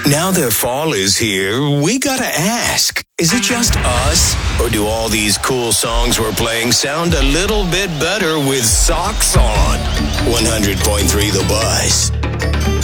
Now that fall is here, we gotta ask, is it just us? Or do all these cool songs we're playing sound a little bit better with socks on? 100.3 The Buzz.